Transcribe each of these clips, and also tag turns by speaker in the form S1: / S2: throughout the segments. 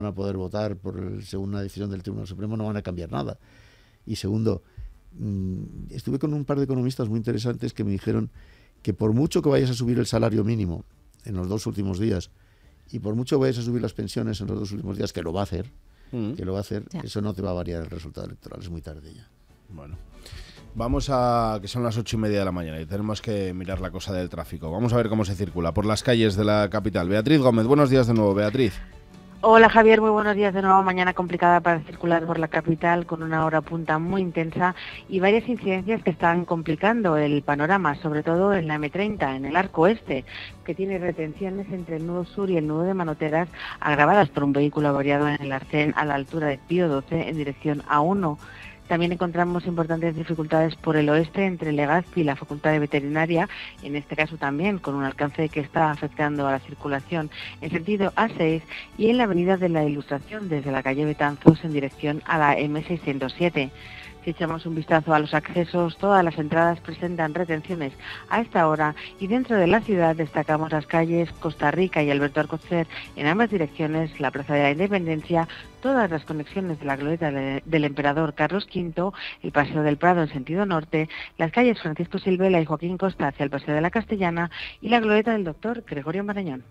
S1: a poder votar según una decisión del Tribunal Supremo, no van a cambiar nada. Y segundo, estuve con un par de economistas muy interesantes que me dijeron que por mucho que vayas a subir el salario mínimo en los 2 últimos días y por mucho que vayas a subir las pensiones en los 2 últimos días, que lo va a hacer, eso no te va a variar el resultado electoral, es muy tarde ya.
S2: Bueno, vamos a que son las 8:30 de la mañana y tenemos que mirar la cosa del tráfico. Vamos a ver cómo se circula por las calles de la capital. Beatriz Gómez, buenos días de nuevo, Beatriz.
S3: Hola Javier, muy buenos días de nuevo. Mañana complicada para circular por la capital con una hora punta muy intensa y varias incidencias que están complicando el panorama, sobre todo en la M30, en el arco este, que tiene retenciones entre el nudo sur y el nudo de Manoteras agravadas por un vehículo averiado en el arcén a la altura de Pío XII en dirección A1. También encontramos importantes dificultades por el oeste entre Legazpi y la Facultad de Veterinaria, en este caso también con un alcance que está afectando a la circulación en sentido A6 y en la avenida de la Ilustración desde la calle Betanzos en dirección a la M607. Si echamos un vistazo a los accesos, todas las entradas presentan retenciones a esta hora y dentro de la ciudad destacamos las calles Costa Rica y Alberto Alcocer en ambas direcciones, la Plaza de la Independencia, todas las conexiones de la glorieta del Emperador Carlos V, el Paseo del Prado en sentido norte, las calles Francisco Silvela y Joaquín Costa hacia el Paseo de la Castellana y la glorieta del Doctor Gregorio Marañón.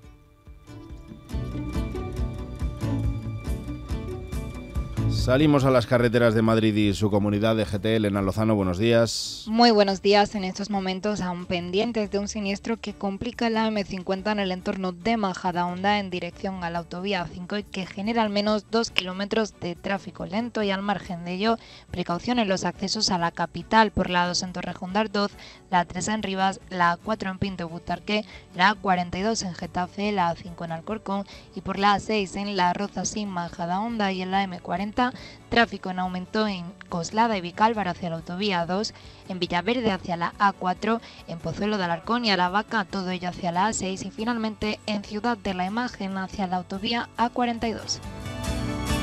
S2: Salimos a las carreteras de Madrid y su comunidad de GT. Elena Lozano, buenos días.
S4: Muy buenos días. En estos momentos aún pendientes de un siniestro que complica la M50 en el entorno de Majadahonda en dirección a la autovía 5 y que genera al menos 2 kilómetros de tráfico lento, y al margen de ello, precaución en los accesos a la capital por la A2 en Torrejón de Ardoz, la A3 en Rivas, la A4 en Pinto Butarque, la A42 en Getafe, la A5 en Alcorcón y por la A6 en La Roza sin Majadahonda, y en la M40 tráfico en aumento en Coslada y Vicálvaro hacia la autovía 2, en Villaverde hacia la A4, en Pozuelo de Alarcón y Aravaca, todo ello hacia la A6 y finalmente en Ciudad de la Imagen hacia la autovía A42.